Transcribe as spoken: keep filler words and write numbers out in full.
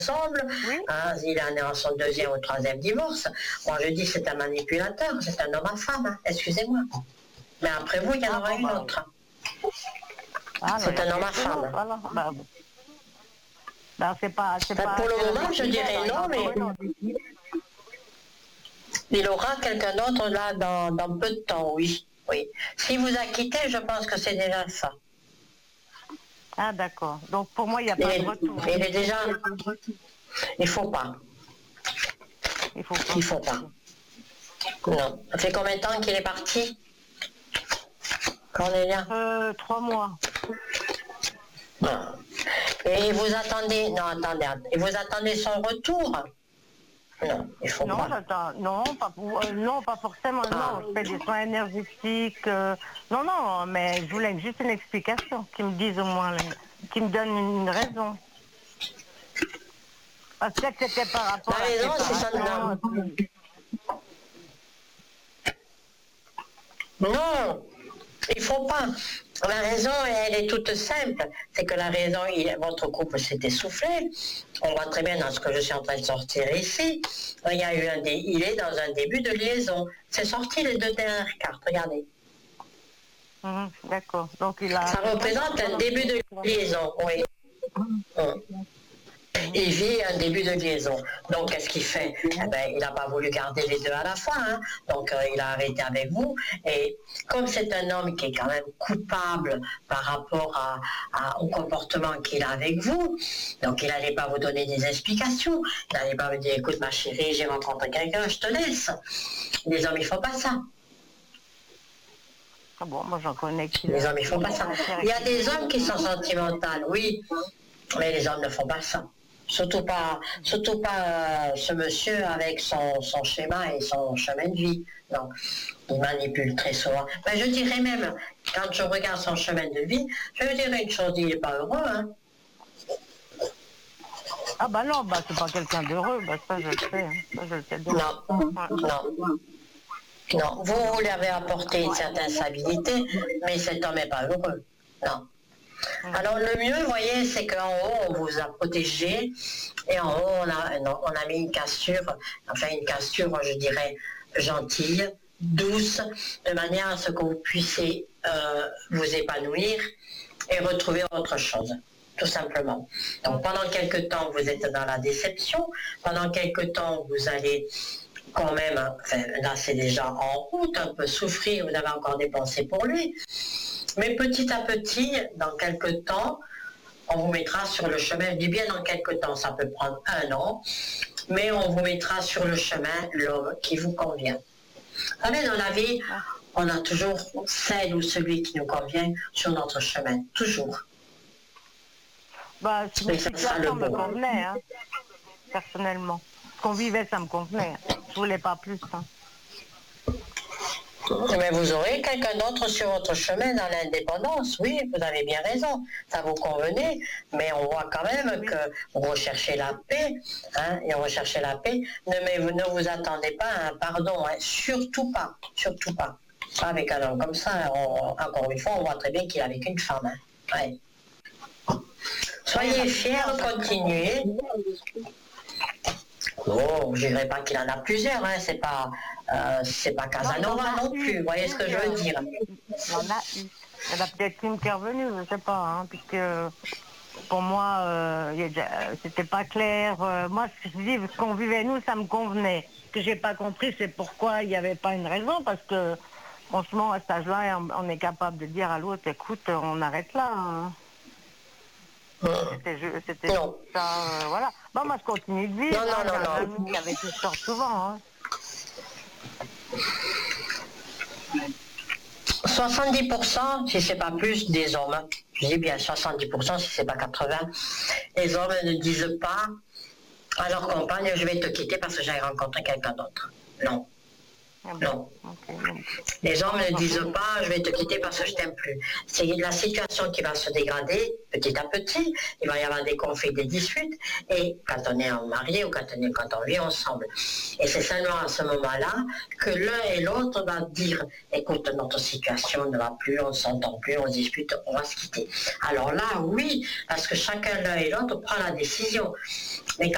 ensemble, Oui. hein, il en est en son deuxième ou troisième divorce. Moi je dis c'est un manipulateur, c'est un homme à femme, hein, excusez-moi. Mais après vous, il y en Ah, aura bon, une bah, autre. ah, C'est un homme à femme. Voilà. Bah, bah, c'est pas, c'est Enfin, pas pour le c'est la moment, je découverte, dirais hein, il y a non, encore une autre. mais il aura quelqu'un d'autre là dans, dans peu de temps, oui. oui. S'il vous a quitté, je pense que c'est déjà ça. Ah, d'accord. Donc pour moi, il n'y a Il pas est, de retour. il est déjà... Il faut pas. Il faut pas. Il faut pas. Non. Ça fait combien de temps qu'il est parti, Cornélia? Euh, trois mois. Non. Et vous attendez... Non, attendez. Et vous attendez son retour? Non, il faut Non, pas. j'attends. Non, pas pour- euh, non, pas forcément. Ah. Non, je fais des soins énergétiques. euh, Non, non, mais je voulais juste une explication, qu'ils me disent au moins, là, qu'ils me donnent une raison. Parce que c'était par rapport La à la raison, c'est ça. séparation. Non. Non, il faut pas. La raison, elle est toute simple. C'est que la raison, il- votre couple s'est essoufflé. On voit très bien dans ce que je suis en train de sortir ici. Il y a eu un dé- il est dans un début de liaison. C'est sorti les deux dernières cartes, regardez. Mhm, d'accord. Donc il a. Ça représente un début de liaison, oui. Hum. Il vit un début de liaison. Donc, qu'est-ce qu'il fait? Eh ben, il n'a pas voulu garder les deux à la fois. Hein. Donc, euh, il a arrêté avec vous. Et comme c'est un homme qui est quand même coupable par rapport à, à- au comportement qu'il a avec vous, donc il n'allait pas vous donner des explications. Il n'allait pas vous dire, écoute ma chérie, j'ai rencontré quelqu'un, je te laisse. Les hommes, ils ne font pas ça. Ah bon, moi j'en connais qui. Les hommes, ils ne font pas ça. Il y a des hommes qui sont sentimentaux, oui, mais les hommes ne font pas ça. Surtout pas, surtout pas euh, ce monsieur avec son, son schéma et son chemin de vie. Non, il manipule très souvent. Ben, je dirais même, quand je regarde son chemin de vie, je dirais une chose, il n'est pas heureux. Hein. Ah bah non, bah c'est pas quelqu'un d'heureux, bah ça je le sais, hein. Ça je le sais bien. Non, Ouais. non. Non, vous, vous lui avez apporté une certaine stabilité, mais cet homme n'est pas heureux. Non. Alors le mieux, vous voyez, c'est qu'en haut, on vous a protégé, et en haut, on a, non, on a mis une cassure, enfin une cassure, je dirais, gentille, douce, de manière à ce que vous puissiez euh, vous épanouir et retrouver autre chose, tout simplement. Donc pendant quelque temps, vous êtes dans la déception, pendant quelque temps, vous allez quand même, enfin, là c'est déjà en route, un peu souffrir, vous avez encore des pensées pour lui, mais petit à petit, dans quelques temps, on vous mettra sur le chemin, je dis bien dans quelques temps, ça peut prendre un an, mais on vous mettra sur le chemin l'homme qui vous convient. Vous savez, dans la vie, on a toujours celle ou celui qui nous convient sur notre chemin, toujours. Bah Mais une ça sera le situation me bon. convenait, hein, personnellement. Ce qu'on vivait, ça me convenait. Je voulais pas plus. Hein. Mais vous aurez quelqu'un d'autre sur votre chemin dans l'indépendance, oui, vous avez bien raison, ça vous convenait, mais on voit quand même Oui. que vous recherchez la paix, hein, et on recherchez la paix, ne, mais vous ne vous attendez pas à un pardon, hein, surtout pas, surtout pas. Avec un homme comme ça, on- encore une fois, on voit très bien qu'il est avec une femme. Hein. Ouais. Soyez fiers, continuez. Oh, je dirais pas qu'il en a plusieurs, hein, c'est pas, euh, c'est pas Casanova non, plus, vous voyez ce que je veux dire. Il y en a eu. Il y en a peut-être une qui est revenue, je sais pas, hein, puisque pour moi, euh, il y a déjà- c'était pas clair. Euh, moi, ce que je dis, ce qu'on vivait nous, ça me convenait. Ce que j'ai pas compris, c'est pourquoi il n'y avait pas une raison, parce que franchement, à cet âge-là, on, on est capable de dire à l'autre, écoute, on arrête là. Hein. C'était ju- c'était Non. ça, euh, voilà. Bon, moi, je continue de vivre. Non, non, hein. non, J'ai un non. ami qui avait toutes sortes souvent. Hein. soixante-dix pour cent, si c'est pas plus, des hommes, je dis bien soixante-dix pour cent si c'est pas quatre-vingts, les hommes ne disent pas à leur compagne, je vais te quitter parce que j'ai rencontré quelqu'un d'autre. Non. Ah bon, Non. ok, donc, Les hommes ne disent pas je vais te quitter parce que je t'aime plus. C'est la situation qui va se dégrader petit à petit. Il va y avoir des conflits, des disputes. Et quand on est marié ou quand on, est, quand on vit ensemble. Et c'est seulement à ce moment-là que l'un et l'autre va dire écoute, notre situation ne va plus, on ne s'entend plus, on se dispute, on va se quitter. Alors là, oui, parce que chacun l'un et l'autre prend la décision. Mais